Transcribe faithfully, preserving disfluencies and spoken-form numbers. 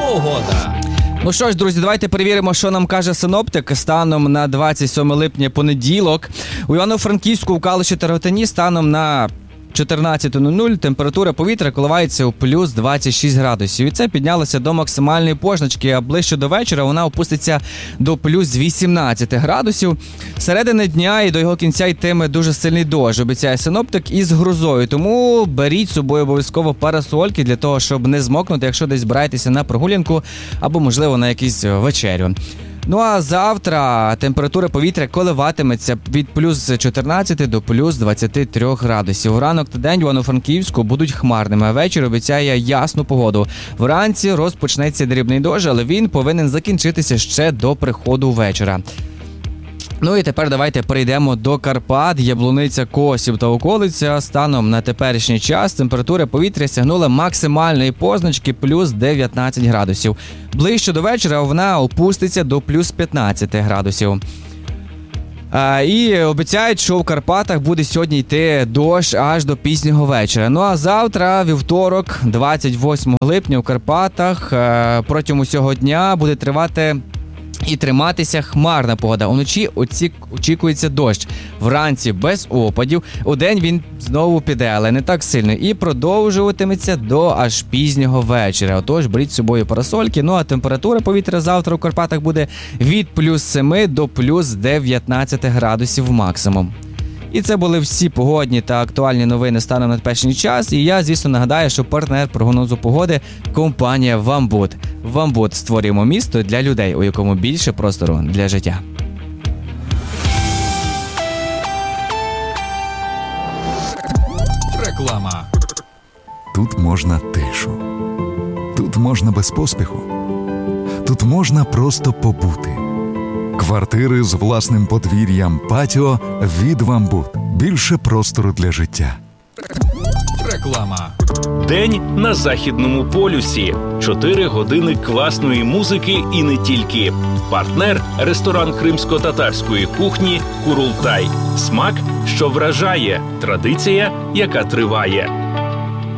погода. Ну що ж, друзі, давайте перевіримо, що нам каже синоптик станом на двадцять сьоме липня, понеділок. У Івано-Франківську, в Калуші та Ротані станом на чотирнадцята нуль нуль температура повітря коливається у плюс двадцять шість градусів. І це піднялося до максимальної позначки, а ближче до вечора вона опуститься до плюс вісімнадцять градусів. Середини дня і до його кінця йтиме дуже сильний дощ, обіцяє синоптик, із грозою. Тому беріть з собою обов'язково парасольки для того, щоб не змокнути, якщо десь збираєтеся на прогулянку або, можливо, на якусь вечерю. Ну а завтра температура повітря коливатиметься від плюс чотирнадцяти до плюс двадцяти трьох градусів. Ранок та день в Івано-Франківську будуть хмарними, а вечір обіцяє ясну погоду. Вранці розпочнеться дрібний дощ, але він повинен закінчитися ще до приходу вечора. Ну і тепер давайте перейдемо до Карпат. Яблуниця, Косів та околиця. Станом на теперішній час температура повітря сягнула максимальної позначки плюс дев'ятнадцять градусів. Ближче до вечора вона опуститься до плюс п'ятнадцять градусів. А, і обіцяють, що в Карпатах буде сьогодні йти дощ аж до пізнього вечора. Ну а завтра, вівторок, двадцять восьмого липня, у Карпатах а, протягом усього дня буде тривати і триматися хмарна погода. Уночі очікується дощ. Вранці без опадів. Удень він знову піде, але не так сильно. І продовжуватиметься до аж пізнього вечора. Отож, беріть з собою парасольки. Ну а температура повітря завтра у Карпатах буде від плюс семи до плюс дев'ятнадцяти градусів максимум. І це були всі погодні та актуальні новини станом на теперішній час. І я, звісно, нагадаю, що партнер прогнозу погоди – компанія «Вамбут». «Вамбут» – створюємо місто для людей, у якому більше простору для життя. Реклама. Тут можна тишу. Тут можна без поспіху. Тут можна просто побути. Квартири з власним подвір'ям, патіо від «Вамбут». Більше простору для життя. Реклама. День на Західному полюсі. Чотири години класної музики і не тільки. Партнер – ресторан кримсько-татарської кухні «Курултай». Смак, що вражає. Традиція, яка триває.